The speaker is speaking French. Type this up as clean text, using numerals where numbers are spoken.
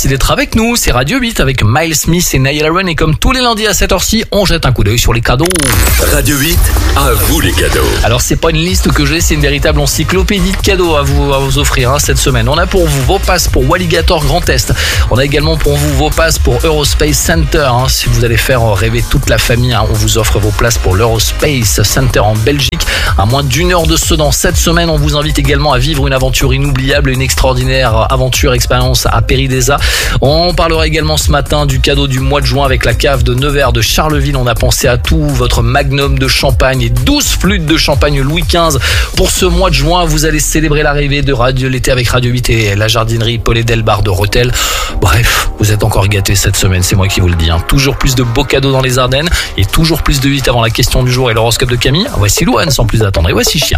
Merci d'être avec nous. C'est Radio 8 avec Miles Smith et Niall Horan. Et comme tous les lundis à cette heure-ci, on jette un coup d'œil sur les cadeaux. Radio 8, à vous les cadeaux. Alors c'est pas une liste que j'ai, c'est une véritable encyclopédie de cadeaux à vous offrir cette semaine. On a pour vous vos passes pour Walligator Grand Est. On a également pour vous vos passes pour Eurospace Center. Si vous allez faire rêver toute la famille, on vous offre vos places pour l'Eurospace Center en Belgique. À moins d'une heure de Sedan cette semaine, on vous invite également à vivre une aventure inoubliable, une extraordinaire aventure, expérience à Péridesa. On parlera également ce matin du cadeau du mois de juin avec la cave de Nevers de Charleville. On a pensé à tout, votre magnum de champagne et 12 flûtes de champagne Louis XV. Pour ce mois de juin, vous allez célébrer l'arrivée de l'été avec Radio 8 et la jardinerie Paul Delbar de Rethel. Bref, vous êtes encore gâtés cette semaine, c'est moi qui vous le dis. Toujours plus de beaux cadeaux dans les Ardennes et toujours plus de 8 avant la question du jour et l'horoscope de Camille. Voici Louane sans plus attendre et voici Chien.